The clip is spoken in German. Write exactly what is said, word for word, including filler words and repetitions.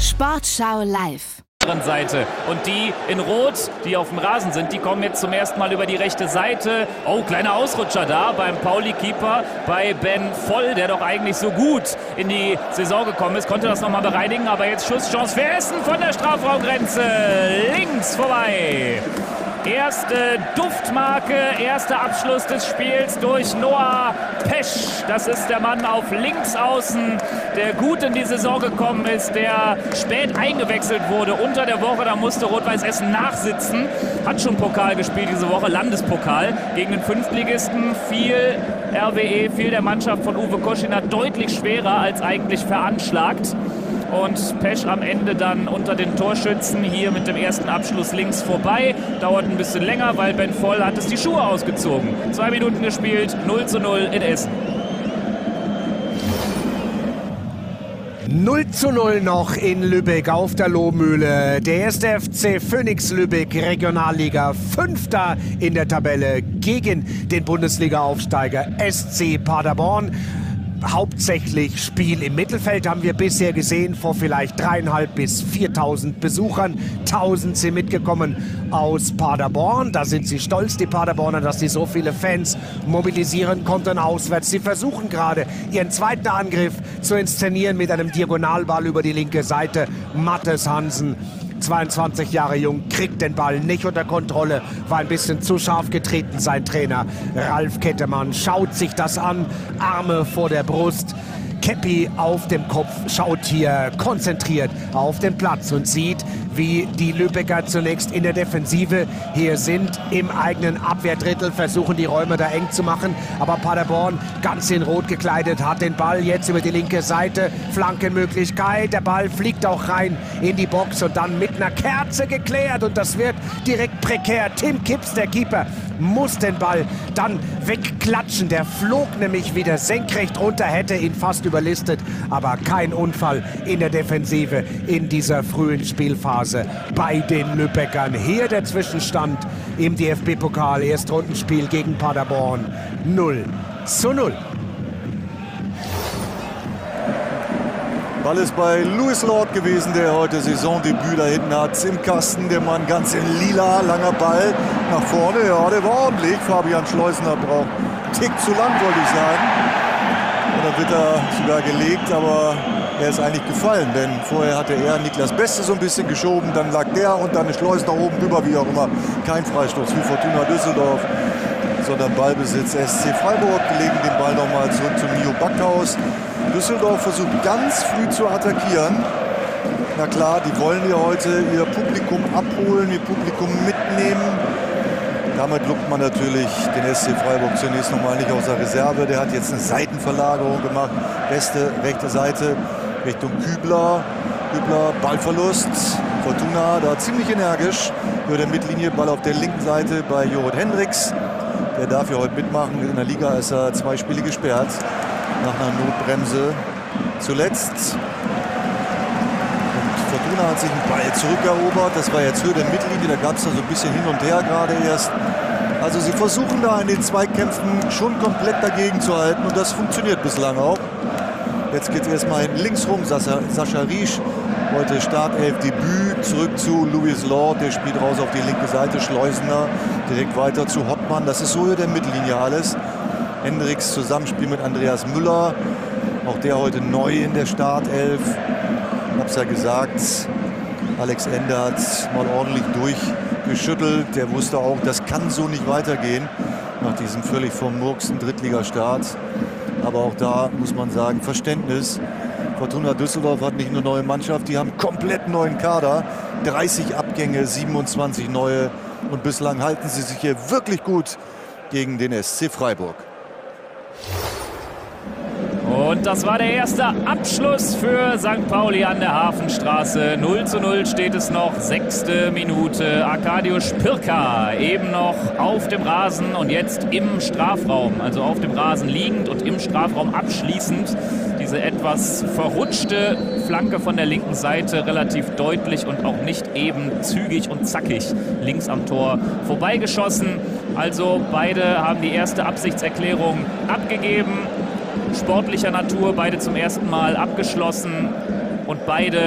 Sportschau live. Seite. Und die in Rot, die auf dem Rasen sind, die kommen jetzt zum ersten Mal über die rechte Seite. Oh, kleiner Ausrutscher da beim Pauli-Keeper, bei Ben Voll, der doch eigentlich so gut in die Saison gekommen ist. Konnte das nochmal bereinigen, aber jetzt Schusschance für Essen von der Strafraumgrenze. Links vorbei. Erste Duftmarke, erster Abschluss des Spiels durch Noah Pesch. Das ist der Mann auf Linksaußen, der gut in die Saison gekommen ist, der spät eingewechselt wurde unter der Woche. Da musste Rot-Weiß Essen nachsitzen. Hat schon Pokal gespielt diese Woche, Landespokal gegen den Fünftligisten. Fiel R W E, fiel der Mannschaft von Uwe Koschiner deutlich schwerer als eigentlich veranschlagt. Und Pesch am Ende dann unter den Torschützen hier mit dem ersten Abschluss links vorbei. Dauert ein bisschen länger, weil Ben Voll hat es die Schuhe ausgezogen. Zwei Minuten gespielt, null zu null in Essen. null zu null noch in Lübeck auf der Lohmühle. Der erste F C Phönix Lübeck, Regionalliga, Fünfter in der Tabelle gegen den Bundesliga-Aufsteiger S C Paderborn. Hauptsächlich Spiel im Mittelfeld haben wir bisher gesehen, vor vielleicht dreieinhalb bis viertausend Besuchern. Tausend sind mitgekommen aus Paderborn. Da sind sie stolz, die Paderborner, dass sie so viele Fans mobilisieren konnten auswärts. Sie versuchen gerade, ihren zweiten Angriff zu inszenieren mit einem Diagonalball über die linke Seite. Mattes Hansen, zweiundzwanzig Jahre jung, kriegt den Ball nicht unter Kontrolle, war ein bisschen zu scharf getreten, sein Trainer Ralf Kettemann schaut sich das an, Arme vor der Brust, Käppi auf dem Kopf, schaut hier konzentriert auf den Platz und sieht, wie die Lübecker zunächst in der Defensive hier sind, im eigenen Abwehrdrittel, versuchen die Räume da eng zu machen, aber Paderborn ganz in Rot gekleidet, hat den Ball jetzt über die linke Seite, Flankenmöglichkeit, der Ball fliegt auch rein in die Box und dann mit einer Kerze geklärt und das wird direkt prekär. Tim Kipps, der Keeper, muss den Ball dann wegklatschen, der flog nämlich wieder senkrecht runter, hätte ihn fast überlistet, aber kein Unfall in der Defensive in dieser frühen Spielphase bei den Lübeckern. Hier der Zwischenstand im D F B-Pokal, Erstrundenspiel gegen Paderborn, null zu null. Ball ist bei Louis Lord gewesen, der heute Saisondebüt da hinten hat. Im Kasten, der Mann ganz in lila, langer Ball nach vorne. Ja, der war ordentlich. Fabian Schleusener braucht einen Tick zu lang, wollte ich sagen. Und dann wird er sogar gelegt, aber er ist eigentlich gefallen, denn vorher hatte er Niklas Beste so ein bisschen geschoben, dann lag der und dann Schleusener oben rüber, wie auch immer. Kein Freistoß für Fortuna Düsseldorf, sondern Ballbesitz S C Freiburg. Die legen den Ball nochmal zurück zum Mio Backhaus. Düsseldorf versucht ganz früh zu attackieren. Na klar, die wollen ja heute ihr Publikum abholen, ihr Publikum mitnehmen. Damit lockt man natürlich den S C Freiburg zunächst nochmal nicht aus der Reserve. Der hat jetzt eine Seitenverlagerung gemacht. Beste rechte Seite Richtung Kübler. Kübler, Ballverlust. Fortuna da ziemlich energisch. Über der Mittellinie, Ball auf der linken Seite bei Jorrit Hendricks. Der darf ja heute mitmachen. In der Liga ist er zwei Spiele gesperrt. Nach einer Notbremse zuletzt. Und Fortuna hat sich einen Ball zurückerobert. Das war jetzt Höhe der Mittellinie. Da gab es da so ein bisschen hin und her gerade erst. Also sie versuchen da in den Zweikämpfen schon komplett dagegen zu halten. Und das funktioniert bislang auch. Jetzt geht es erstmal hinten links rum. Sascha, Sascha Riesch, heute Startelf-Debüt. Zurück zu Louis Lord. Der spielt raus auf die linke Seite. Schleusener direkt weiter zu Hottmann. Das ist so Höhe der Mittellinie alles. Hendricks Zusammenspiel mit Andreas Müller. Auch der heute neu in der Startelf. Ich hab's ja gesagt, Alex Ende hat mal ordentlich durchgeschüttelt. Der wusste auch, das kann so nicht weitergehen nach diesem völlig vermurksten Drittligastart. Aber auch da muss man sagen, Verständnis. Fortuna Düsseldorf hat nicht nur neue Mannschaft, die haben komplett neuen Kader. dreißig Abgänge, siebenundzwanzig neue. Und bislang halten sie sich hier wirklich gut gegen den S C Freiburg. Und das war der erste Abschluss für Sankt Pauli an der Hafenstraße. null zu null steht es noch, sechste Minute. Arkadiusz Pirka eben noch auf dem Rasen und jetzt im Strafraum. Also auf dem Rasen liegend und im Strafraum abschließend. Diese etwas verrutschte Flanke von der linken Seite relativ deutlich und auch nicht eben zügig und zackig links am Tor vorbeigeschossen. Also beide haben die erste Absichtserklärung abgegeben. Sportlicher Natur, beide zum ersten Mal abgeschlossen und beide